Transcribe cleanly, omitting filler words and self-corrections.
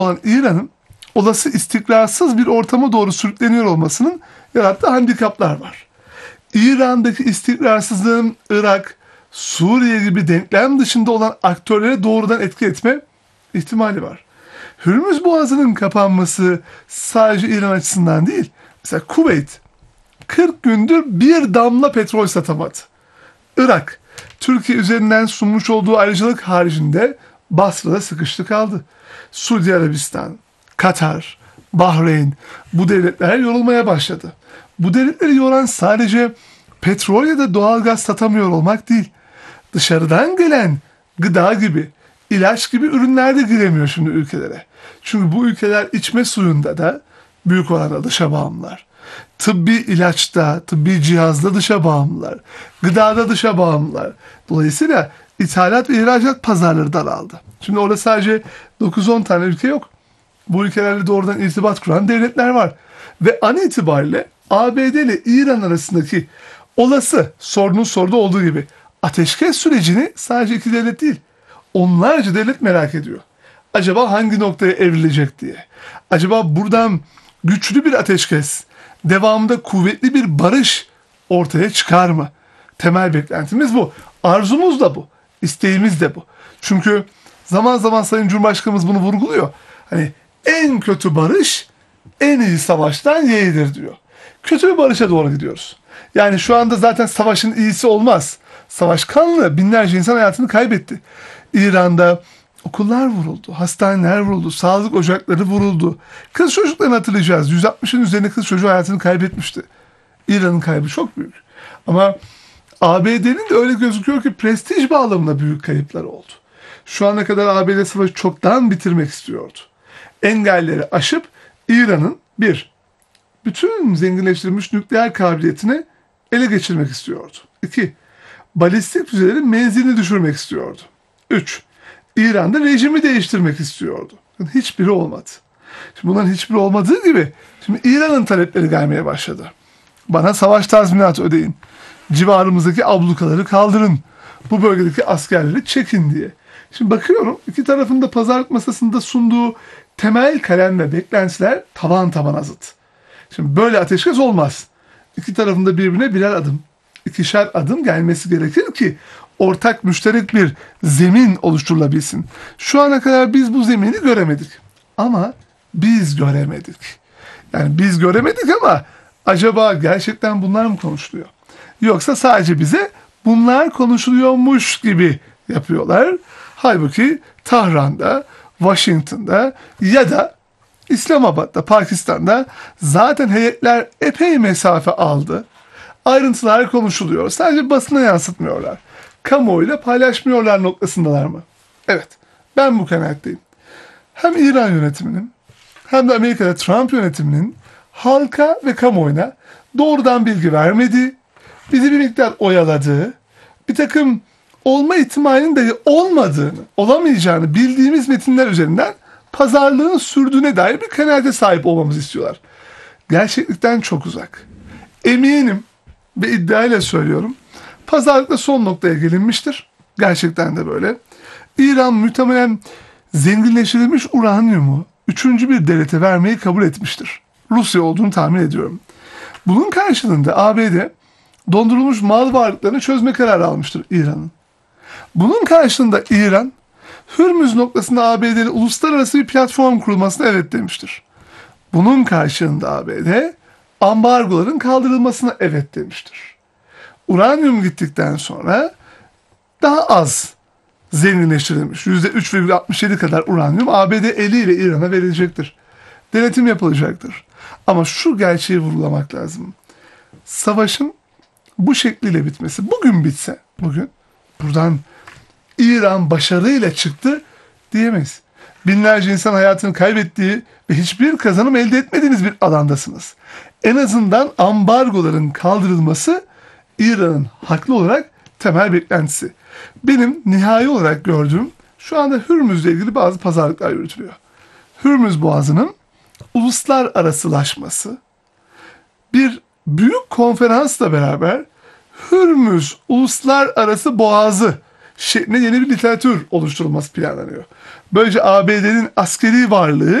olan İran'ın olası istikrarsız bir ortama doğru sürükleniyor olmasının yarattığı handikaplar var. İran'daki istikrarsızlığın Irak, Suriye gibi denklem dışında olan aktörlere doğrudan etki etme ihtimali var. Hürmüz Boğazı'nın kapanması sadece İran açısından değil. Mesela Kuveyt 40 gündür bir damla petrol satamadı. Irak, Türkiye üzerinden sunmuş olduğu ayrıcalık haricinde Basra'da sıkıştı kaldı. Suudi Arabistan, Katar, Bahreyn, bu devletler yorulmaya başladı. Bu devletleri yoran sadece petrol ya da doğalgaz satamıyor olmak değil. Dışarıdan gelen gıda gibi, ilaç gibi ürünler de giremiyor şimdi ülkelere. Çünkü bu ülkeler içme suyunda da büyük oranda dışa bağımlılar. Tıbbi ilaçta, tıbbi cihazda dışa bağımlılar. Gıdada dışa bağımlılar. Dolayısıyla ithalat ve ihracat pazarları daraldı. Şimdi orada sadece 9-10 tane ülke yok. Bu ülkelerle doğrudan irtibat kuran devletler var. Ve an itibariyle ABD ile İran arasındaki olası sorunun soruda olduğu gibi ateşkes sürecini sadece iki devlet değil, onlarca devlet merak ediyor. Acaba hangi noktaya evrilecek diye. Acaba buradan güçlü bir ateşkes, devamında kuvvetli bir barış ortaya çıkar mı? Temel beklentimiz bu. Arzumuz da bu. İsteğimiz de bu. Çünkü zaman zaman Sayın Cumhurbaşkanımız bunu vurguluyor. Hani en kötü barış en iyi savaştan yeğdir diyor. Kötü bir barışa doğru gidiyoruz. Yani şu anda zaten savaşın iyisi olmaz. Savaş kanlı, binlerce insan hayatını kaybetti. İran'da okullar vuruldu, hastaneler vuruldu, sağlık ocakları vuruldu. Kız çocuklarını hatırlayacağız. 160'ın üzerinde kız çocuğu hayatını kaybetmişti. İran'ın kaybı çok büyük. Ama ABD'nin de öyle gözüküyor ki prestij bağlamında büyük kayıplar oldu. Şu ana kadar ABD savaşı çoktan bitirmek istiyordu. Engelleri aşıp İran'ın bütün zenginleştirilmiş nükleer kabiliyetini ele geçirmek istiyordu. 2. Balistik füzelerin menzilini düşürmek istiyordu. 3. İran'da rejimi değiştirmek istiyordu. Hiçbiri olmadı. Şimdi bunların hiçbiri olmadığı gibi şimdi İran'ın talepleri gelmeye başladı. Bana savaş tazminatı ödeyin. Civarımızdaki ablukaları kaldırın. Bu bölgedeki askerleri çekin diye. Şimdi bakıyorum iki tarafın da pazarlık masasında sunduğu temel kalem ve beklentiler tavan tabana zıt. Şimdi böyle ateşkes olmaz. İki tarafın da birbirine birer adım, ikişer adım gelmesi gerekir ki ortak müşterek bir zemin oluşturulabilsin. Şu ana kadar biz bu zemini göremedik. Ama biz göremedik. Yani biz göremedik ama acaba gerçekten bunlar mı konuşuluyor? Yoksa sadece bize bunlar konuşuluyormuş gibi yapıyorlar. Halbuki Tahran'da, Washington'da ya da İslamabad'da, Pakistan'da zaten heyetler epey mesafe aldı. Ayrıntılar konuşuluyor. Sadece basına yansıtmıyorlar. Kamuoyuyla paylaşmıyorlar noktasındalar mı? Evet, ben bu kanaatteyim. Hem İran yönetiminin hem de Amerika'da Trump yönetiminin halka ve kamuoyuna doğrudan bilgi vermediği, bizi bir miktar oyaladığı, bir takım olma ihtimalinin de olmadığını, olamayacağını bildiğimiz metinler üzerinden pazarlığın sürdüğüne dair bir kanaate sahip olmamızı istiyorlar. Gerçeklikten çok uzak. Eminim ve iddiayla söylüyorum, pazarlıkta son noktaya gelinmiştir. Gerçekten de böyle. İran muhtemelen zenginleştirilmiş uranyumu üçüncü bir devlete vermeyi kabul etmiştir. Rusya olduğunu tahmin ediyorum. Bunun karşılığında ABD dondurulmuş mal varlıklarını çözme kararı almıştır İran'ın. Bunun karşılığında İran, Hürmüz noktasında ABD'li uluslararası bir platform kurulmasına evet demiştir. Bunun karşılığında ABD, ambargoların kaldırılmasına evet demiştir. Uranyum gittikten sonra daha az zenginleştirilmiş %3,67 kadar uranyum ABD eliyle İran'a verilecektir. Denetim yapılacaktır. Ama şu gerçeği vurgulamak lazım. Savaşın bu şekliyle bitmesi, bugün bitse, buradan İran başarıyla çıktı diyemeyiz. Binlerce insan hayatını kaybettiği ve hiçbir kazanım elde etmediğiniz bir alandasınız. En azından ambargoların kaldırılması İran'ın haklı olarak temel beklentisi. Benim nihai olarak gördüğüm şu anda Hürmüz'le ilgili bazı pazarlıklar yürütülüyor. Hürmüz Boğazı'nın uluslararasılaşması bir büyük konferansla beraber Hürmüz Uluslararası Boğazı şeklinde yeni bir literatür oluşturulması planlanıyor. Böylece ABD'nin askeri varlığı